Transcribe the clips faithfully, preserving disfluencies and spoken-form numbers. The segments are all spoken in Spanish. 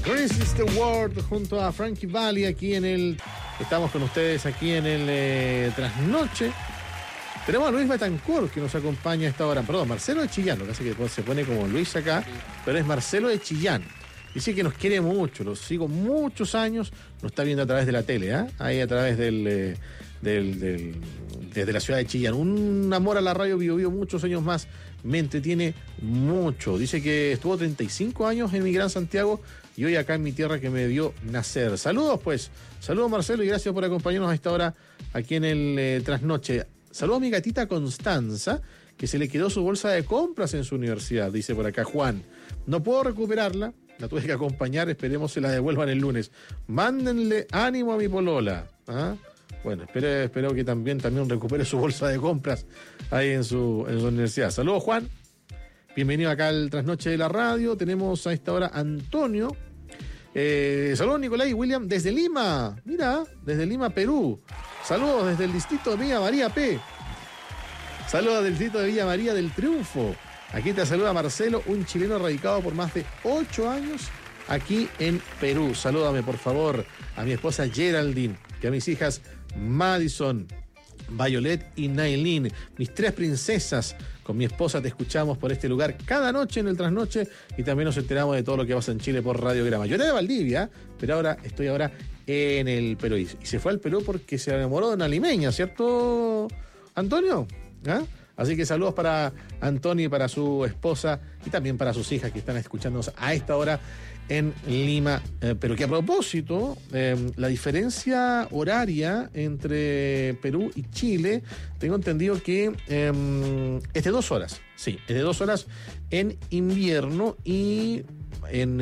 Greece is the World junto a Frankie Valli aquí en el... Estamos con ustedes aquí en el eh, Trasnoche. Tenemos a Luis Betancourt que nos acompaña a esta hora. Perdón, Marcelo de Chillán, lo que hace que se pone como Luis acá, pero es Marcelo de Chillán. Dice que nos quiere mucho, lo sigo muchos años, lo está viendo a través de la tele, ¿eh? Ahí a través del, eh, del, del desde la ciudad de Chillán. Un amor a la radio Bio Bio, muchos años más, me entretiene mucho. Dice que estuvo treinta y cinco años en mi Gran Santiago y hoy acá en mi tierra que me vio nacer. Saludos pues, saludos Marcelo y gracias por acompañarnos a esta hora aquí en el eh, Trasnoche. Saludos a mi gatita Constanza, que se le quedó su bolsa de compras en su universidad, dice por acá Juan. No puedo recuperarla, la tuve que acompañar, esperemos se la devuelvan el lunes. Mándenle ánimo a mi polola. ¿Ah? Bueno, espero, espero que también, también recupere su bolsa de compras ahí en su, en su universidad. Saludos Juan, bienvenido acá al Trasnoche de la Radio. Tenemos a esta hora Antonio. Eh, saludos Nicolás y William desde Lima, mira, desde Lima, Perú. Saludos desde el distrito de Villa María P. Saludos del distrito de Villa María del Triunfo. Aquí te saluda Marcelo, un chileno radicado por más de ocho años aquí en Perú. Salúdame, por favor, a mi esposa Geraldine, que a mis hijas Madison, Violet y Nailin, mis tres princesas. Con mi esposa te escuchamos por este lugar cada noche en el Trasnoche y también nos enteramos de todo lo que pasa en Chile por Radiograma. Yo era de Valdivia, pero ahora estoy ahora en el Perú. Y se fue al Perú porque se enamoró de una limeña, ¿cierto, Antonio? ¿Ah? Así que saludos para Antonio y para su esposa y también para sus hijas que están escuchándonos a esta hora en Lima. Eh, pero que a propósito, eh, la diferencia horaria entre Perú y Chile, tengo entendido que eh, es de dos horas. Sí, es de dos horas en invierno y en...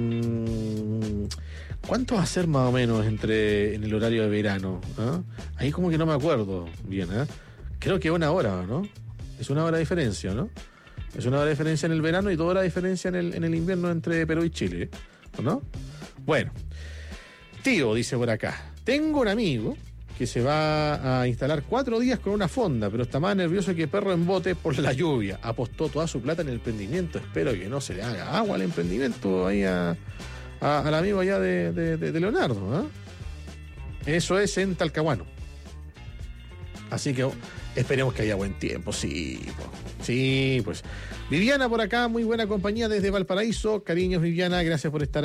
Eh, ¿cuánto va a ser más o menos entre en el horario de verano? ¿Eh? Ahí como que no me acuerdo bien, ¿eh? Creo que una hora, ¿no? Es una hora de diferencia, ¿no? Es una hora de diferencia en el verano y dos horas de diferencia en el, en el invierno entre Perú y Chile, ¿no? Bueno, tío, dice por acá, tengo un amigo que se va a instalar cuatro días con una fonda, pero está más nervioso que perro en bote por la lluvia. Apostó toda su plata en el emprendimiento. Espero que no se le haga agua al emprendimiento ahí a, a, al amigo allá de, de, de, de Leonardo, ¿eh? Eso es en Talcahuano. Así que esperemos que haya buen tiempo, sí, pues, sí, pues. Viviana por acá, muy buena compañía desde Valparaíso. Cariños, Viviana, gracias por estar